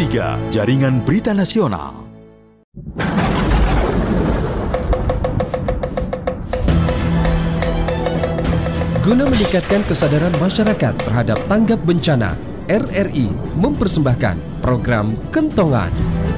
3, Jaringan Berita Nasional. Guna meningkatkan kesadaran masyarakat terhadap tanggap bencana, RRI mempersembahkan program Kentongan.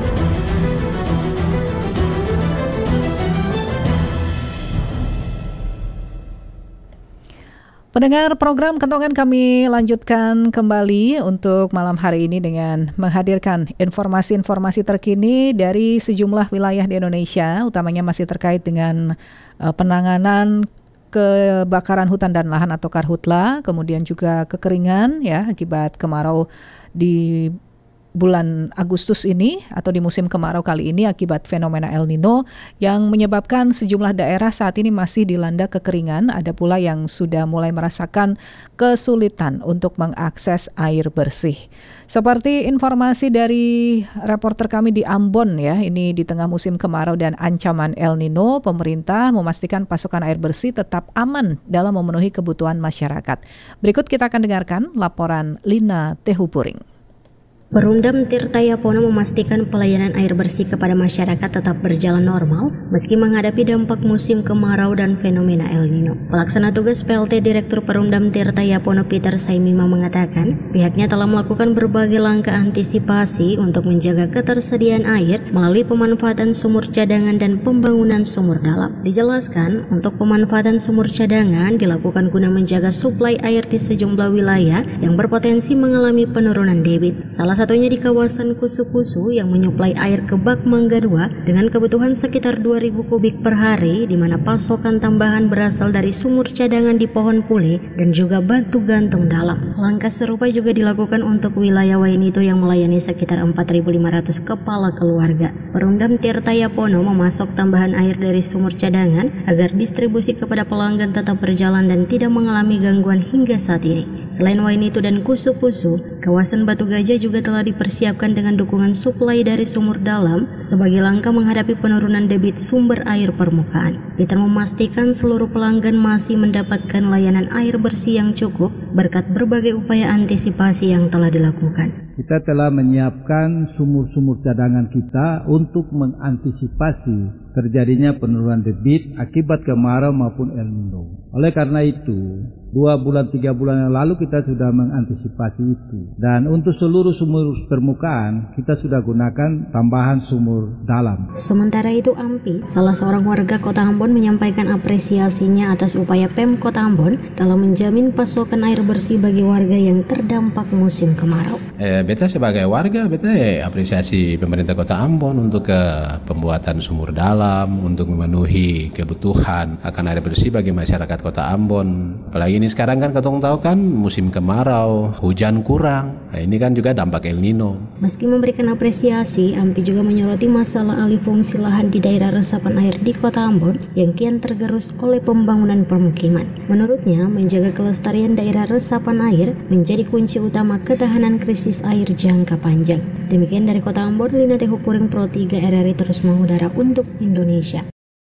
Pendengar, program Kentongan kami lanjutkan kembali untuk malam hari ini dengan menghadirkan informasi-informasi terkini dari sejumlah wilayah di Indonesia, utamanya masih terkait dengan penanganan kebakaran hutan dan lahan atau karhutla, kemudian juga kekeringan ya akibat kemarau di bulan Agustus ini atau di musim kemarau kali ini akibat fenomena El Nino yang menyebabkan sejumlah daerah saat ini masih dilanda kekeringan. Ada pula yang sudah mulai merasakan kesulitan untuk mengakses air bersih. Seperti informasi dari reporter kami di Ambon ya, ini di tengah musim kemarau dan ancaman El Nino, pemerintah memastikan pasokan air bersih tetap aman dalam memenuhi kebutuhan masyarakat. Berikut kita akan dengarkan laporan Lina Tehupuring. Perumdam Tirta Yapono memastikan pelayanan air bersih kepada masyarakat tetap berjalan normal meski menghadapi dampak musim kemarau dan fenomena El Nino. Pelaksana tugas PLT Direktur Perumdam Tirta Yapono Peter Saimima mengatakan pihaknya telah melakukan berbagai langkah antisipasi untuk menjaga ketersediaan air melalui pemanfaatan sumur cadangan dan pembangunan sumur dalam. Dijelaskan, untuk pemanfaatan sumur cadangan dilakukan guna menjaga suplai air di sejumlah wilayah yang berpotensi mengalami penurunan debit. Salah satunya di kawasan Kusu-Kusu yang menyuplai air ke Bak Mangga 2 dengan kebutuhan sekitar 2.000 kubik per hari, di mana pasokan tambahan berasal dari sumur cadangan di Pohon Pule dan juga Batu Gantung Dalam. Langkah serupa juga dilakukan untuk wilayah Wainito yang melayani sekitar 4.500 kepala keluarga. Perumdam Tirta Yapono memasok tambahan air dari sumur cadangan agar distribusi kepada pelanggan tetap berjalan dan tidak mengalami gangguan hingga saat ini. Selain Wainito dan Kusu-Kusu, kawasan Batu Gajah juga telah dipersiapkan dengan dukungan suplai dari sumur dalam sebagai langkah menghadapi penurunan debit sumber air permukaan. Peter memastikan seluruh pelanggan masih mendapatkan layanan air bersih yang cukup berkat berbagai upaya antisipasi yang telah dilakukan. Kita telah menyiapkan sumur-sumur cadangan kita untuk mengantisipasi terjadinya penurunan debit akibat kemarau maupun El Nino. Oleh karena itu, 2 bulan 3 bulan yang lalu kita sudah mengantisipasi itu. Dan untuk seluruh sumur permukaan kita sudah gunakan tambahan sumur dalam. Sementara itu Ampi, salah seorang warga Kota Ambon, menyampaikan apresiasinya atas upaya Pemkot Ambon dalam menjamin pasokan air bersih bagi warga yang terdampak musim kemarau. Beta sebagai warga, beta apresiasi pemerintah Kota Ambon untuk pembuatan sumur dalam untuk memenuhi kebutuhan akan air bersih bagi masyarakat Kota Ambon. Apalagi ini sekarang kan ketong tahu kan musim kemarau, hujan kurang. Nah, ini kan juga dampak El Nino. Meski memberikan apresiasi, Ampi juga menyoroti masalah alih fungsi lahan di daerah resapan air di Kota Ambon yang kian tergerus oleh pembangunan permukiman. Menurutnya, menjaga kelestarian daerah resapan air menjadi kunci utama ketahanan krisis air jangka panjang. Demikian dari Kota Ambon, Lina Tehupuring, Pro 3 RRI terus mengudara untuk Indonesia.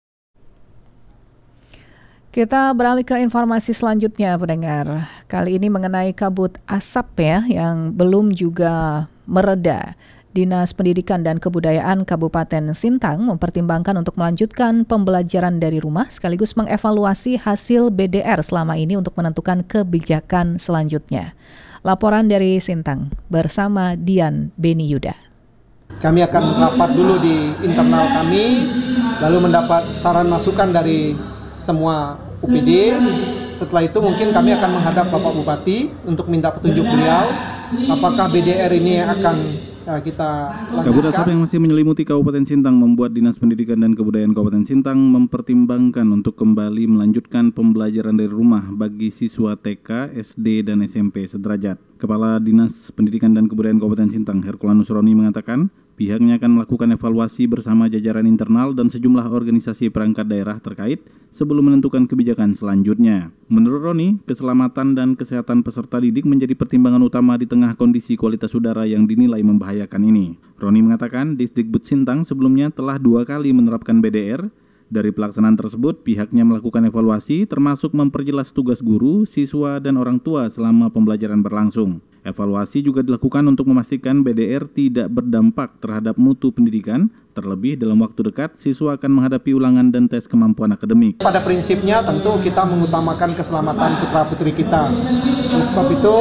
Kita beralih ke informasi selanjutnya, pendengar. Kali ini mengenai kabut asap ya yang belum juga mereda. Dinas Pendidikan dan Kebudayaan Kabupaten Sintang mempertimbangkan untuk melanjutkan pembelajaran dari rumah sekaligus mengevaluasi hasil BDR selama ini untuk menentukan kebijakan selanjutnya. Laporan dari Sintang bersama Dian Beni Yuda. Kami akan rapat dulu di internal kami, lalu mendapat saran masukan dari semua UPD. Setelah itu mungkin kami akan menghadap Bapak Bupati untuk minta petunjuk beliau apakah BDR ini akan kita lanjutkan. Kabut asap yang masih menyelimuti Kabupaten Sintang membuat Dinas Pendidikan dan Kebudayaan Kabupaten Sintang mempertimbangkan untuk kembali melanjutkan pembelajaran dari rumah bagi siswa TK, SD, dan SMP sederajat. Kepala Dinas Pendidikan dan Kebudayaan Kabupaten Sintang, Herculanus Roni, mengatakan pihaknya akan melakukan evaluasi bersama jajaran internal dan sejumlah organisasi perangkat daerah terkait sebelum menentukan kebijakan selanjutnya. Menurut Roni, keselamatan dan kesehatan peserta didik menjadi pertimbangan utama di tengah kondisi kualitas udara yang dinilai membahayakan ini. Roni mengatakan Disdikbud Sintang sebelumnya telah 2 kali menerapkan BDR. Dari pelaksanaan tersebut, pihaknya melakukan evaluasi termasuk memperjelas tugas guru, siswa, dan orang tua selama pembelajaran berlangsung. Evaluasi juga dilakukan untuk memastikan BDR tidak berdampak terhadap mutu pendidikan, terlebih dalam waktu dekat siswa akan menghadapi ulangan dan tes kemampuan akademik. Pada prinsipnya tentu kita mengutamakan keselamatan putra-putri kita. Oleh sebab itu,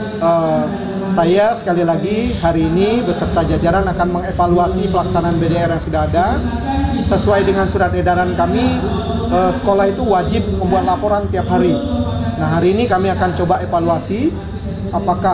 saya sekali lagi hari ini beserta jajaran akan mengevaluasi pelaksanaan BDR yang sudah ada. Sesuai dengan surat edaran kami, sekolah itu wajib membuat laporan tiap hari. Nah, hari ini kami akan coba evaluasi apakah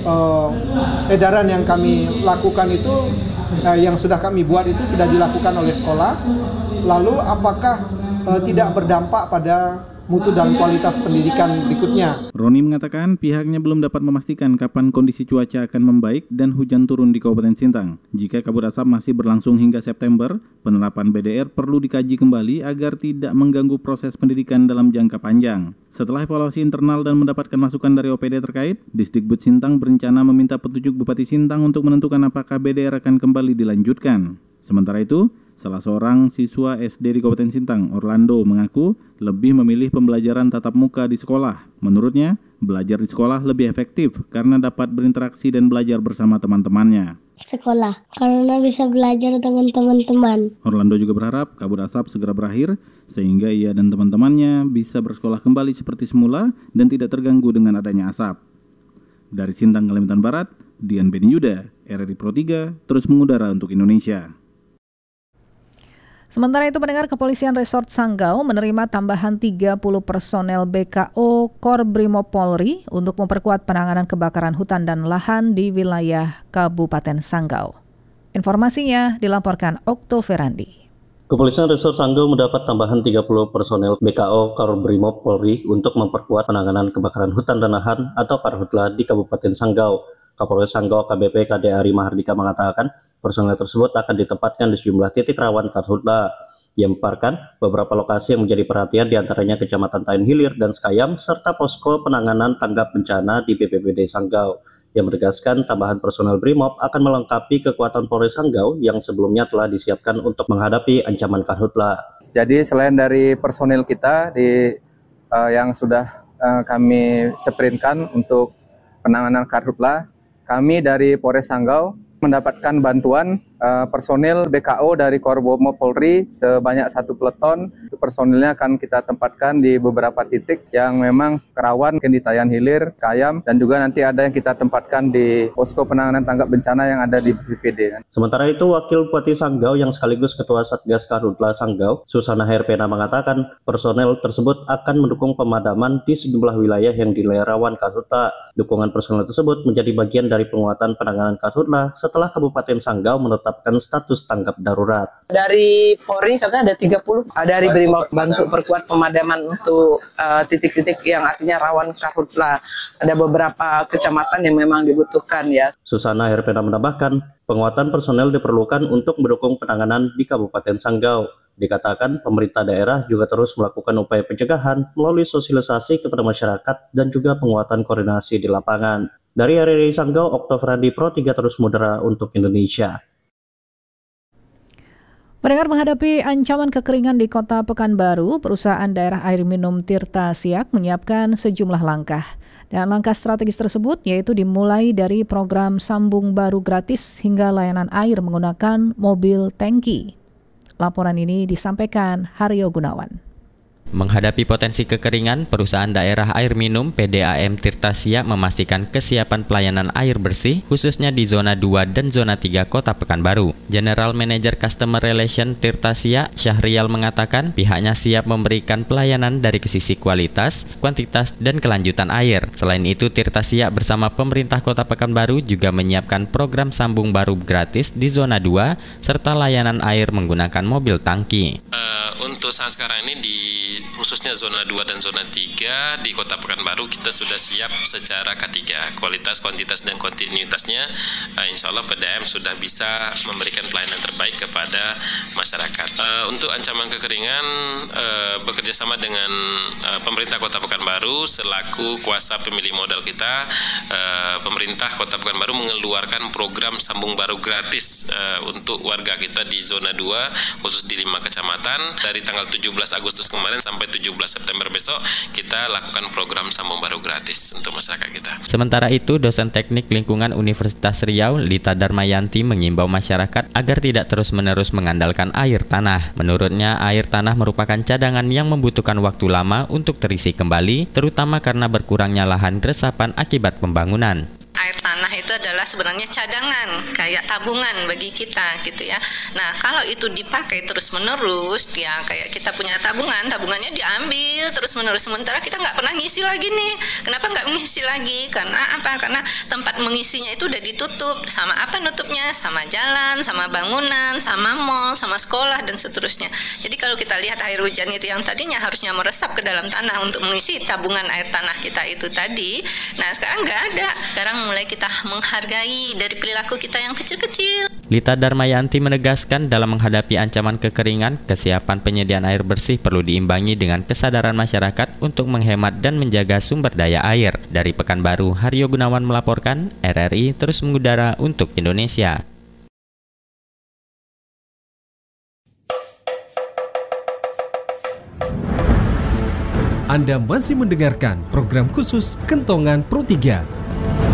edaran yang kami lakukan itu, yang sudah kami buat itu sudah dilakukan oleh sekolah. Lalu apakah tidak berdampak pada mutu dan kualitas pendidikan berikutnya. Roni mengatakan pihaknya belum dapat memastikan kapan kondisi cuaca akan membaik dan hujan turun di Kabupaten Sintang. Jika kabut asap masih berlangsung hingga September, penerapan BDR perlu dikaji kembali agar tidak mengganggu proses pendidikan dalam jangka panjang. Setelah evaluasi internal dan mendapatkan masukan dari OPD terkait, Disdikbud Sintang berencana meminta petunjuk Bupati Sintang untuk menentukan apakah BDR akan kembali dilanjutkan. Sementara itu, salah seorang siswa SD di Kabupaten Sintang, Orlando, mengaku lebih memilih pembelajaran tatap muka di sekolah. Menurutnya, belajar di sekolah lebih efektif karena dapat berinteraksi dan belajar bersama teman-temannya. Sekolah, karena bisa belajar dengan teman-teman. Orlando juga berharap kabut asap segera berakhir sehingga ia dan teman-temannya bisa bersekolah kembali seperti semula dan tidak terganggu dengan adanya asap. Dari Sintang, Kalimantan Barat, Dian Beni Yuda, RRI Pro 3, terus mengudara untuk Indonesia. Sementara itu, pendengar, Kepolisian Resort Sanggau menerima tambahan 30 personel BKO Korbrimob Polri untuk memperkuat penanganan kebakaran hutan dan lahan di wilayah Kabupaten Sanggau. Informasinya dilaporkan Okto Ferandi. Kepolisian Resort Sanggau mendapat tambahan 30 personel BKO Korbrimob Polri untuk memperkuat penanganan kebakaran hutan dan lahan atau Karhutla di Kabupaten Sanggau. Kapolres Sanggau AKBP KD Ari Mahardika mengatakan personel tersebut akan ditempatkan di sejumlah titik rawan karhutla. Ia memaparkan beberapa lokasi yang menjadi perhatian diantaranya Kecamatan Tain Hilir dan Sekayam serta posko penanganan tanggap bencana di BPBD Sanggau. Ia menegaskan tambahan personel Brimob akan melengkapi kekuatan Polres Sanggau yang sebelumnya telah disiapkan untuk menghadapi ancaman karhutla. Jadi selain dari personil kita yang sudah kami sprintkan untuk penanganan karhutla, kami dari Polres Sanggau mendapatkan bantuan personil BKO dari Korbrimob Polri sebanyak 1 peleton. Personilnya akan kita tempatkan di beberapa titik yang memang rawan, di Tain Hilir, Kayam, dan juga nanti ada yang kita tempatkan di posko penanganan tanggap bencana yang ada di BPD. Sementara itu, Wakil Bupati Sanggau yang sekaligus Ketua Satgas Karhutla Sanggau, Susana Herpena mengatakan personel tersebut akan mendukung pemadaman di sejumlah wilayah yang dinilai rawan karhutla. Dukungan personel tersebut menjadi bagian dari penguatan penanganan karhutla setelah Kabupaten Sanggau menetapkan status tanggap darurat. Dari Polri katanya ada 30, dari Brimob bantu perkuat pemadaman untuk titik-titik yang artinya rawan karhutla. Ada beberapa kecamatan yang memang dibutuhkan ya. Susana Herpena menambahkan, penguatan personel diperlukan untuk mendukung penanganan di Kabupaten Sanggau. Dikatakan pemerintah daerah juga terus melakukan upaya pencegahan melalui sosialisasi kepada masyarakat dan juga penguatan koordinasi di lapangan. Dari RRI Sanggau, Okto Ferandi, Pro 3 terus mudara untuk Indonesia. Pendengar, menghadapi ancaman kekeringan di Kota Pekanbaru, perusahaan daerah air minum Tirta Siak menyiapkan sejumlah langkah. Dan langkah strategis tersebut yaitu dimulai dari program sambung baru gratis hingga layanan air menggunakan mobil tangki. Laporan ini disampaikan Haryo Gunawan. Menghadapi potensi kekeringan, perusahaan daerah air minum PDAM Tirta Siak memastikan kesiapan pelayanan air bersih khususnya di zona 2 dan zona 3 Kota Pekanbaru. General Manager Customer Relation Tirta Siak, Syahrial, mengatakan pihaknya siap memberikan pelayanan dari sisi kualitas, kuantitas, dan kelanjutan air. Selain itu, Tirta Siak bersama pemerintah Kota Pekanbaru juga menyiapkan program sambung baru gratis di zona 2 serta layanan air menggunakan mobil tangki. Untuk saat sekarang ini di khususnya zona 2 dan zona 3 di Kota Pekanbaru kita sudah siap secara K3, kualitas, kuantitas, dan kontinuitasnya. Insya Allah PDAM sudah bisa memberikan pelayanan terbaik kepada masyarakat. Untuk ancaman kekeringan, bekerjasama dengan pemerintah Kota Pekanbaru selaku kuasa pemilik modal kita, pemerintah Kota Pekanbaru mengeluarkan program sambung baru gratis untuk warga kita di zona 2 khusus di 5 kecamatan dari tanggal 17 Agustus kemarin sampai 17 September besok kita lakukan program sambung baru gratis untuk masyarakat kita. Sementara itu, dosen teknik lingkungan Universitas Riau, Lita Darmayanti, mengimbau masyarakat agar tidak terus-menerus mengandalkan air tanah. Menurutnya, air tanah merupakan cadangan yang membutuhkan waktu lama untuk terisi kembali, terutama karena berkurangnya lahan resapan akibat pembangunan. Air tanah itu adalah sebenarnya cadangan, kayak tabungan bagi kita gitu ya. Nah, kalau itu dipakai terus-menerus, ya kayak kita punya tabungannya diambil terus-menerus. Sementara kita nggak pernah ngisi lagi nih. Kenapa nggak mengisi lagi? Karena apa? Karena tempat mengisinya itu udah ditutup. Sama apa nutupnya? Sama jalan, sama bangunan, sama mall, sama sekolah, dan seterusnya. Jadi kalau kita lihat air hujan itu yang tadinya harusnya meresap ke dalam tanah untuk mengisi tabungan air tanah kita itu tadi, nah sekarang nggak ada. Sekarang mulai kita menghargai dari perilaku kita yang kecil-kecil. Lita Darmayanti menegaskan dalam menghadapi ancaman kekeringan, kesiapan penyediaan air bersih perlu diimbangi dengan kesadaran masyarakat untuk menghemat dan menjaga sumber daya air. Dari Pekanbaru, Haryo Gunawan melaporkan, RRI terus mengudara untuk Indonesia. Anda masih mendengarkan program khusus Kentongan Pro 3.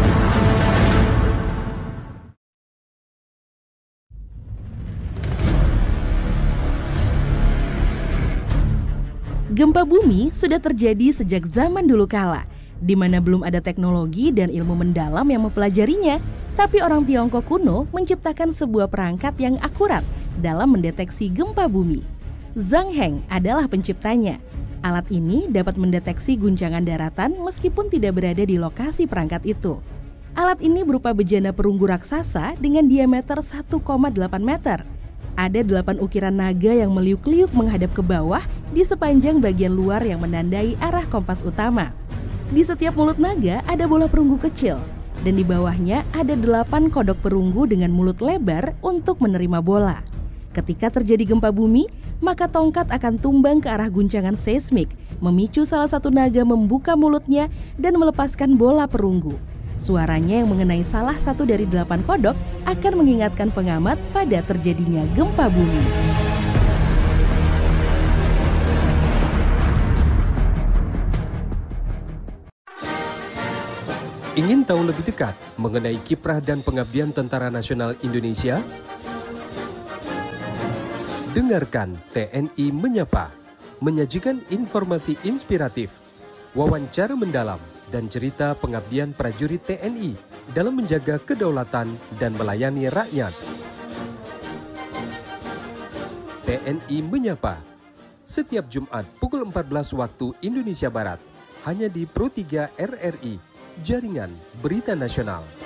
Gempa bumi sudah terjadi sejak zaman dulu kala, di mana belum ada teknologi dan ilmu mendalam yang mempelajarinya, tapi orang Tiongkok kuno menciptakan sebuah perangkat yang akurat dalam mendeteksi gempa bumi. Zhang Heng adalah penciptanya. Alat ini dapat mendeteksi guncangan daratan meskipun tidak berada di lokasi perangkat itu. Alat ini berupa bejana perunggu raksasa dengan diameter 1,8 meter. Ada 8 ukiran naga yang meliuk-liuk menghadap ke bawah di sepanjang bagian luar yang menandai arah kompas utama. Di setiap mulut naga ada bola perunggu kecil, dan di bawahnya ada 8 kodok perunggu dengan mulut lebar untuk menerima bola. Ketika terjadi gempa bumi, maka tongkat akan tumbang ke arah guncangan seismik, memicu salah satu naga membuka mulutnya dan melepaskan bola perunggu. Suaranya yang mengenai salah satu dari 8 kodok akan mengingatkan pengamat pada terjadinya gempa bumi. Ingin tahu lebih dekat mengenai kiprah dan pengabdian Tentara Nasional Indonesia? Dengarkan TNI Menyapa, menyajikan informasi inspiratif, wawancara mendalam, dan cerita pengabdian prajurit TNI dalam menjaga kedaulatan dan melayani rakyat. TNI Menyapa, setiap Jumat pukul 14 waktu Indonesia Barat, hanya di Pro 3 RRI, Jaringan Berita Nasional.